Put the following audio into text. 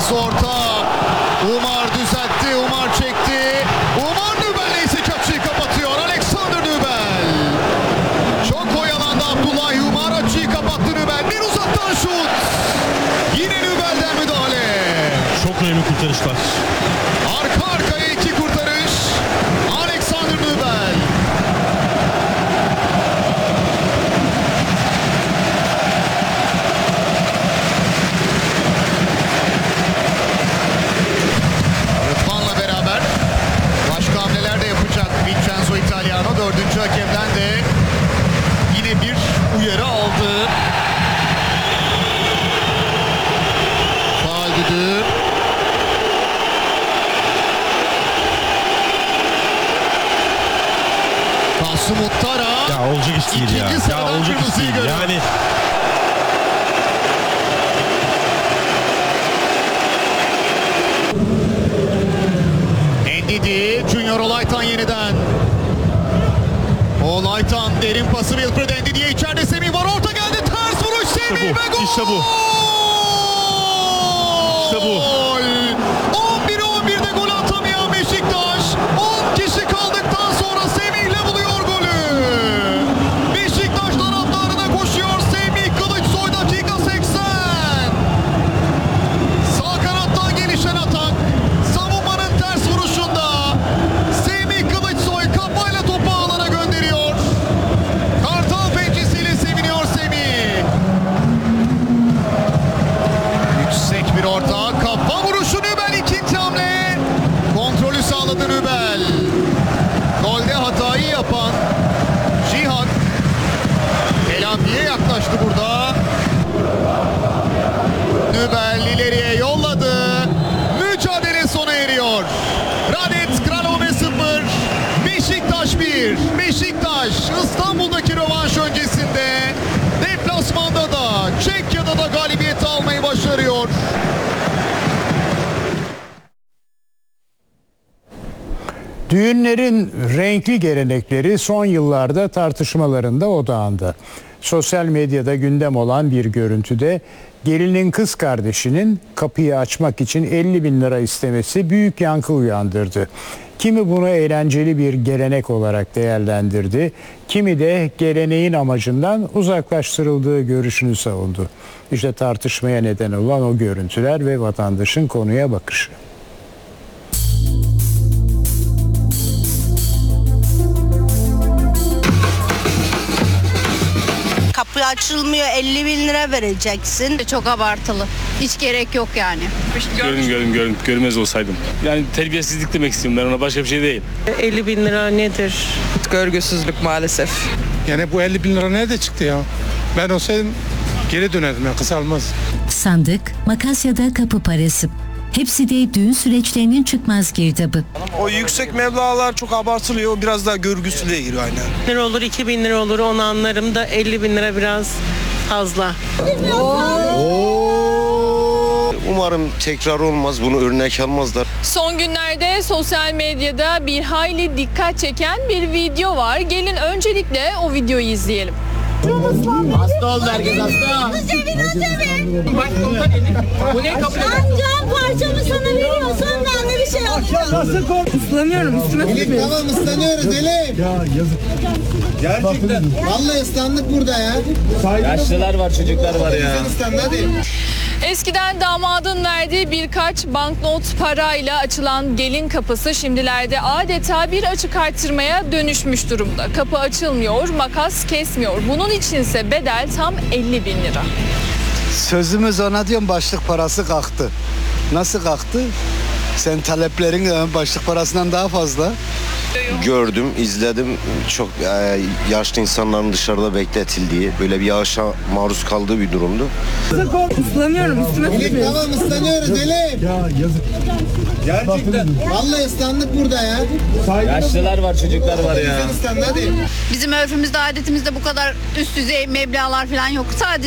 Ters orta. Umar düzeltti. Umar çekti. Umar Nübel ise açıyı kapatıyor. Alexander Nübel. Çok oyalandı Abdullah Umar. Açıyı kapattı Nübel. Bir uzaktan şut. Yine Nübel'den müdahale. Çok önemli kurtarışlar. Arka arkaya iki kurtarış. Alexander Nübel. Rıdvan'la beraber başka hamleler de yapacak Vincenzo Italiano. Dördüncü hakemden de yine bir uyarı aldı. Faul düdüğü. Kasım Uttara. Ya olacak iş değil ya. İkinci Ya sıradan olacak iş kırmızıyı değil. görüyor. Yani Ndidi, Junior Olaytan yeniden. Olaytan derin pası Wilfred Ndidi'ye, içeride Semih var, orta geldi, ters vuruş Semih ve gol! İşte bu. İşte bu. 11'e 11'de gol atamayan Beşiktaş 10 kişi kaldıktan sonra Semih'le buluyor golü. Beşiktaş taraftarına koşuyor Semih Kılıçsoy, dakika 80. Sağ kanattan gelişen atak. Savunmanın ters vuruşunda Semih Kılıçsoy kafayla topu ağlara gönderiyor. Kartal pençesiyle seviniyor Semih. Yüksek bir orta, kafa vuruşu Nübel, ikinci hamle. Kontrolü sağladı Nübel. Golde hatayı yapan Cihat telafiye yaklaştı burada. Nübel ileriye yolladı. Mücadele sona eriyor. Radet Kralove 0, Beşiktaş 1. Beşiktaş İstanbul'daki rövanş öncesinde deplasmanda da Çekya'da da galibiyet almayı başarıyor. Düğünlerin renkli gelenekleri son yıllarda tartışmalarında odağında. Sosyal medyada gündem olan bir görüntüde gelinin kız kardeşinin kapıyı açmak için 50 bin lira istemesi büyük yankı uyandırdı. Kimi bunu eğlenceli bir gelenek olarak değerlendirdi, kimi de geleneğin amacından uzaklaştırıldığı görüşünü savundu. İşte tartışmaya neden olan o görüntüler ve vatandaşın konuya bakışı. Kapı açılmıyor, 50 bin lira vereceksin. Çok abartılı. Hiç gerek yok yani. Gördüm. Görmez olsaydım. Yani terbiyesizlik demek istiyorum, ben ona başka bir şey değil. 50 bin lira nedir? Görgüsüzlük maalesef. Yani bu 50 bin lira nerede çıktı ya? Ben olsaydım geri dönerdim ya, kısalmaz. Sandık, makas ya da kapı parası. Hepsi de düğün süreçlerinin çıkmaz girdabı. O yüksek meblağlar çok abartılıyor. Biraz daha görgüsüzlüğe giriyor aynen. 1 lira olur, 2 bin lira olur, onu anlarım da 50 bin lira biraz fazla. Umarım tekrar olmaz, bunu örnek almazlar. Son günlerde sosyal medyada bir hayli dikkat çeken bir video var. Gelin öncelikle o videoyu izleyelim. Hasta oldu herkes, hasta. Bu ne kapı? Cam parçamı sana veriyorsam ben de bir şey yapacağım. Islanıyorum, üstüme Elif tamam, ıslanıyoruz Elif. Ya yazık. Gerçekten. Vallahi ıslandık burada ya. Yaşlılar var, çocuklar var ya. Sen ıslandın hadi. Eskiden damadın verdiği birkaç banknot parayla açılan gelin kapısı şimdilerde adeta bir açık artırmaya dönüşmüş durumda. Kapı açılmıyor, makas kesmiyor. Bunun içinse bedel tam 50 bin lira. Sözümüz ona diyorum, başlık parası kalktı. Nasıl kalktı? Sen taleplerin başlık parasından daha fazla. Gördüm, izledim. Çok yaşlı insanların dışarıda bekletildiği, böyle bir yağışa maruz kaldığı bir durumdu. Islanıyorum, üstüme Elif tamam, ıslanıyoruz Elif. Ya yazık. Gerçekten. Vallahi ıslandık burada ya. Yaşlılar var, çocuklar var ya. Sen ıslandın hadi. Bizim örfümüzde, adetimizde bu kadar üst düzey meblağlar falan yok. Sadece